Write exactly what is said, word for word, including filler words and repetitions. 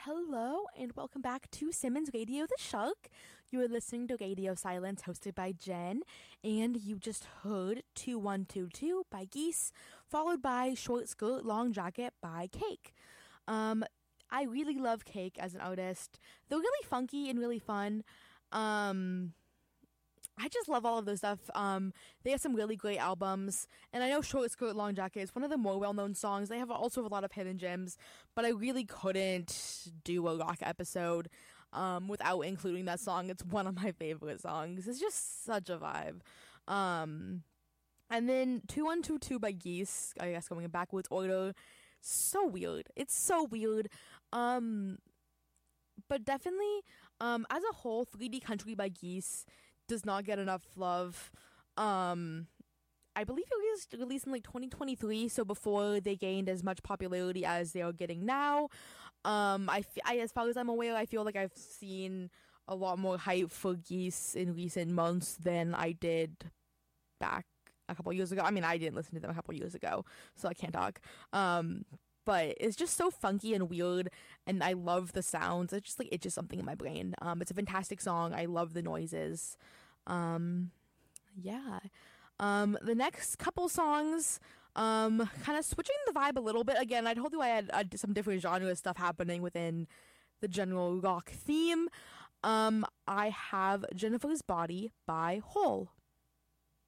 Hello and welcome back to Simmons Radio the Shark. You are listening to Radio Silence hosted by Jen, and you just heard two one two two by Geese, followed by Short Skirt Long Jacket by Cake. Um, I really love Cake as an artist. They're really funky and really fun. Um... I just love all of their stuff. Um, they have some really great albums, and I know Short Skirt Long Jacket is one of the more well-known songs. They have also have a lot of hidden gems, but I really couldn't do a rock episode um, without including that song. It's one of my favorite songs. It's just such a vibe. Um, and then two one two two by Geese, I guess going in backwards order. So weird. It's so weird. Um, but definitely, um, as a whole, three D Country by Geese does not get enough love. Um, I believe it was released in like twenty twenty-three, so before they gained as much popularity as they are getting now. Um, I, f- I, as far as I'm aware, I feel like I've seen a lot more hype for Geese in recent months than I did back a couple years ago. I mean, I didn't listen to them a couple years ago, so I can't talk. Um, but it's just so funky and weird, and I love the sounds. It's just like it's just something in my brain. Um, it's a fantastic song. I love the noises. Um, yeah. Um, the next couple songs, um, kind of switching the vibe a little bit. Again, I told you I had uh, some different genre stuff happening within the general rock theme. Um, I have Jennifer's Body by Hole.